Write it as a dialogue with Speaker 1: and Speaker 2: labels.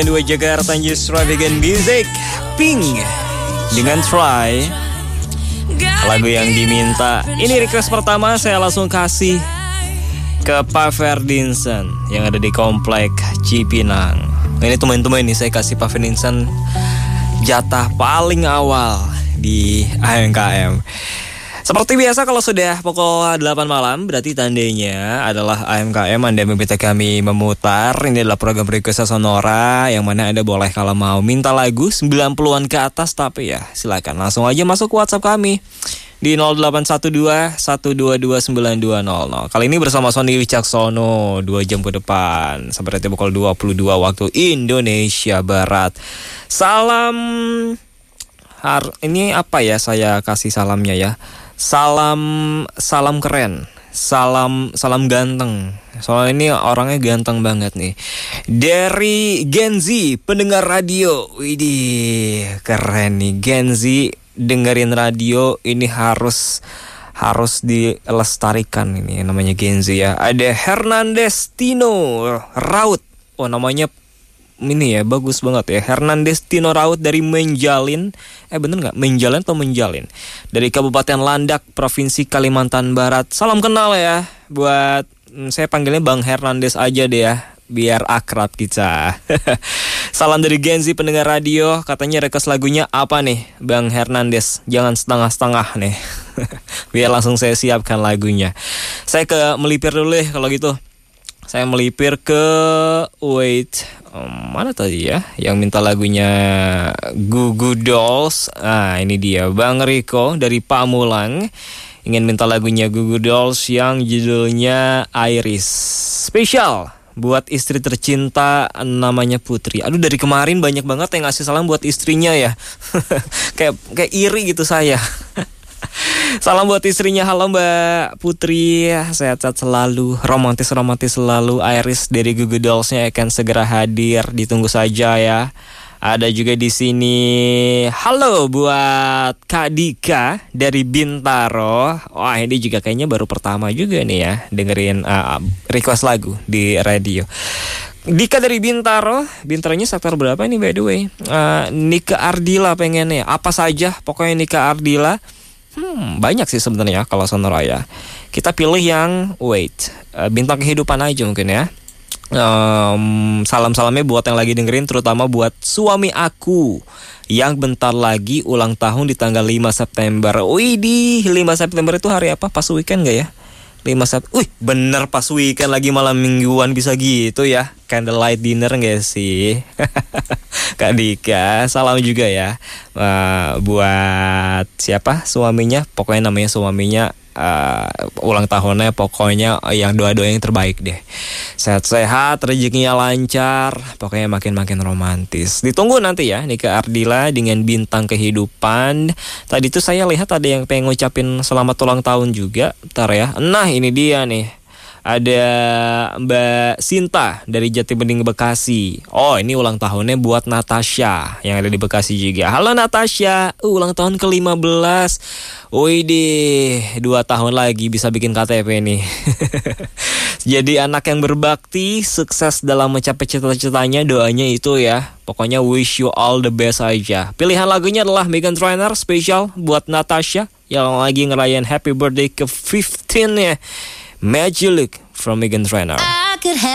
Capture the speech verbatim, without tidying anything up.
Speaker 1: Dua Jakarta Extravagant Music Pink dengan Try, lagu yang diminta. Ini request pertama saya langsung kasih ke Pak Ferdinand yang ada di Komplek Cipinang. Ini teman-teman, ini saya kasih Pak Ferdinand jatah paling awal di A M K M. Seperti biasa kalau sudah pukul delapan malam berarti tandanya adalah A M K M. Anda meminta kami memutar. Ini adalah program request Sonora yang mana Anda boleh kalau mau minta lagu sembilan puluhan ke atas. Tapi ya silakan langsung aja masuk ke WhatsApp kami di nol delapan satu dua satu dua dua sembilan dua nol nol. Kali ini bersama Sony Wicaksono dua jam ke depan sampai pukul dua puluh dua waktu Indonesia Barat. Salam har ini apa ya, saya kasih salamnya ya. Salam salam keren, salam salam ganteng. Soalnya ini orangnya ganteng banget nih. Dari Gen Z pendengar radio. Widih, keren nih Gen Z dengerin radio, ini harus harus dilestarikan ini namanya Gen Z ya. Ada Hernandez Tino Raut. Oh, namanya ini ya bagus banget ya. Hernandez Tino Raut dari Menjalin. Eh bener gak? Menjalin atau Menjalin? Dari Kabupaten Landak, Provinsi Kalimantan Barat. Salam kenal ya. Buat, saya panggilnya Bang Hernandez aja deh ya, biar akrab kita. Salam dari Gen Z pendengar radio. Katanya request lagunya apa nih Bang Hernandez? Jangan setengah-setengah nih. Biar langsung saya siapkan lagunya. Saya ke melipir dulu deh kalau gitu. Saya melipir ke wait um, mana tadi ya yang minta lagunya Goo Goo Dolls. Ah ini dia Bang Riko dari Pamulang ingin minta lagunya Goo Goo Dolls yang judulnya Iris. Spesial buat istri tercinta namanya Putri. Aduh, dari kemarin banyak banget yang ngasih salam buat istrinya ya. kayak kayak iri gitu saya. Salam buat istrinya. Halo Mbak Putri, sehat-sehat selalu, romantis-romantis selalu. Iris dari Goo Goo Dolls-nya akan segera hadir, ditunggu saja ya. Ada juga di sini. Halo buat Kak Dika dari Bintaro. Wah, ini juga kayaknya baru pertama juga nih ya dengerin uh, request lagu di radio. Dika dari Bintaro. Bintaronya sektor berapa nih by the way? Uh, Nika Ardila pengennya apa saja, pokoknya Nika Ardila. Hmm, banyak sih sebenarnya kalau Sonora ya. Kita pilih yang wait, uh, bintang kehidupan aja mungkin ya. Um, salam-salamnya buat yang lagi dengerin, terutama buat suami aku yang bentar lagi ulang tahun di tanggal lima September. Widih, lima September itu hari apa? Pas weekend gak ya? lima September. Wih, bener pas weekend lagi malam mingguan bisa gitu ya. Candlelight dinner gak sih? Kak Dika, salam juga ya uh, buat siapa suaminya, pokoknya namanya suaminya uh, ulang tahunnya, pokoknya yang doa-doa yang terbaik deh. Sehat-sehat, rezekinya lancar, pokoknya makin-makin romantis. Ditunggu nanti ya Nika Ardila dengan Bintang Kehidupan. Tadi tuh saya lihat ada yang pengen ngucapin selamat ulang tahun juga. Bentar ya. Nah ini dia nih. Ada Mbak Sinta dari Jati Bening Bekasi. Oh ini ulang tahunnya buat Natasha yang ada di Bekasi juga. Halo Natasha, uh, ulang tahun ke lima belas. Widih, dua tahun lagi bisa bikin K T P nih. Jadi anak yang berbakti, sukses dalam mencapai cita-citanya, doanya itu ya. Pokoknya wish you all the best aja. Pilihan lagunya adalah Meghan Trainor spesial buat Natasha yang lagi ngerayain happy birthday ke lima belas ya. Magic Look from Meghan Trainor.